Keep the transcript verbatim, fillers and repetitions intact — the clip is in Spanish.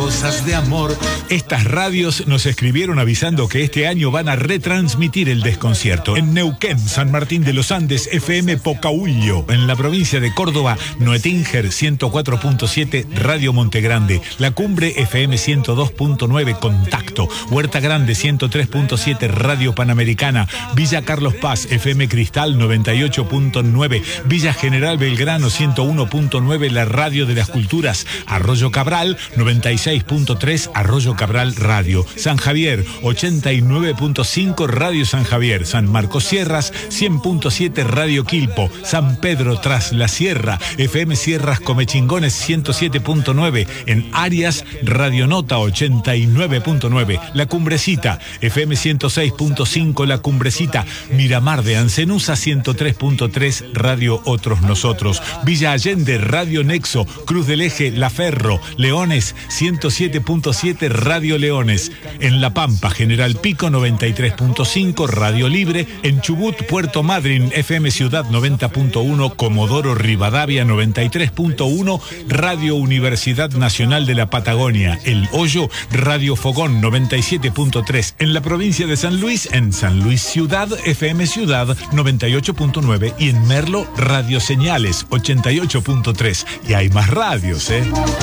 cosas de amor. Estas radios nos escribieron avisando que este año van a retransmitir el desconcierto. En Neuquén, San Martín de los Andes, F M Pocahuillo. En la provincia de Córdoba, Noetinger ciento cuatro punto siete, Radio Montegrande. La Cumbre, F M ciento dos punto nueve, Contacto. Huerta Grande, ciento tres punto siete, Radio Panamericana. Villa Carlos Paz, F M Cristal noventa y ocho punto nueve. Villa General Belgrano, ciento uno punto nueve, la Radio de las Culturas. Arroyo Cabral, noventa y seis punto tres, Arroyo Cabral Radio. San Javier, ochenta y nueve punto cinco, Radio San Javier. San Marcos Sierras, cien punto siete, Radio Quilpo. San Pedro Tras la Sierra, F M Sierras Comechingones, ciento siete punto nueve. En Arias, Radio Nota, ochenta y nueve punto nueve. La Cumbrecita, F M ciento seis punto cinco, La Cumbrecita. Miramar de Ancenusa, ciento tres punto tres, Radio Otros Nosotros. Villa Allende, Radio Nexo. Cruz del Eje, La Ferro. Leones, ciento siete punto siete, Radio Leones. En La Pampa, General Pico, noventa y tres punto cinco, Radio Libre. En Chubut, Puerto Madryn, F M Ciudad noventa punto uno, Comodoro Rivadavia noventa y tres punto uno, Radio Universidad Nacional de la Patagonia. El Hoyo, Radio Fogón noventa y siete punto tres. En la provincia de San Luis, en San Luis Ciudad, F M Ciudad noventa y ocho punto nueve, y en Merlo, Radio Señales ochenta y ocho punto tres. Y hay más radios, ¿eh?